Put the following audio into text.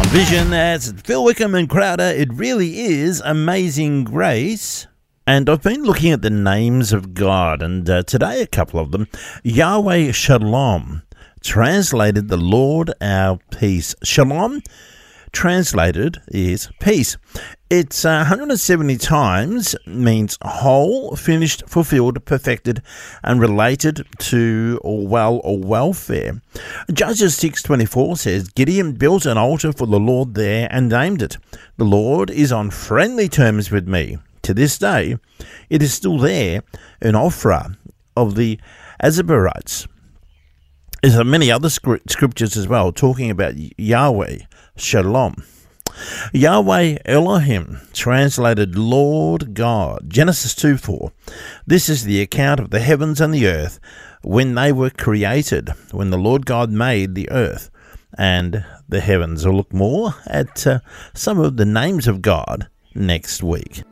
Vision, as Phil Wickham and Crowder. It really is Amazing Grace. And I've been looking at the names of God, and today a couple of them. Yahweh Shalom, translated the Lord our peace. Shalom, translated, is peace. It's 170 times, means whole, finished, fulfilled, perfected, and related to or welfare. Judges 6:24 says, Gideon built an altar for the Lord there and named it, "The Lord is on friendly terms with me." To this day, it is still there in Ophrah of the Azabarites. There's many other scriptures as well talking about Yahweh Shalom. Yahweh Elohim, translated Lord God. Genesis 2:4. This is the account of the heavens and the earth when they were created, when the Lord God made the earth and the heavens. We'll look more at some of the names of God next week.